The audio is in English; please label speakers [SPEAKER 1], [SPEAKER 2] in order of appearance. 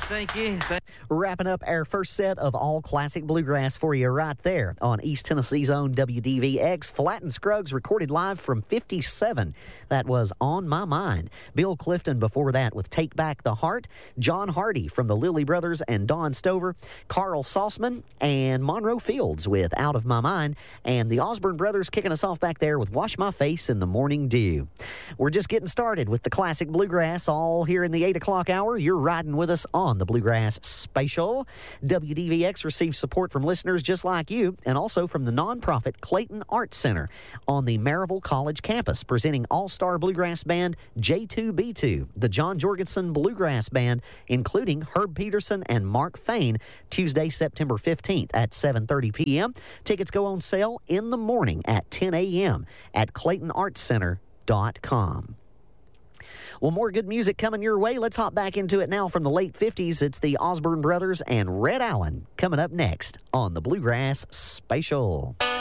[SPEAKER 1] Thank you.
[SPEAKER 2] Wrapping up our first set of all classic bluegrass for you right there on East Tennessee's own WDVX. Flatt and Scruggs recorded live from 57. That was On My Mind. Bill Clifton before that with Take Back the Heart. John Hardy from the Lilly Brothers and Don Stover. Carl Sauceman and Monroe Fields with Out of My Mind. And the Osborne Brothers kicking us off back there with Wash My Face in the Morning Dew. We're just getting started with the classic bluegrass all here in the 8 o'clock hour. You're riding with us on the Bluegrass Spatial. WDVX receives support from listeners just like you and also from the nonprofit Clayton Arts Center on the Maryville College campus, presenting all-star bluegrass band J2B2, the John Jorgensen Bluegrass Band, including Herb Peterson and Mark Fain, Tuesday, September 15th at 7:30 p.m. Tickets go on sale in the morning at 10 a.m. at ClaytonArtsCenter.com. Well, more good music coming your way. Let's hop back into it now from the late 50s. It's the Osborne Brothers and Red Allen coming up next on the Bluegrass Spatial.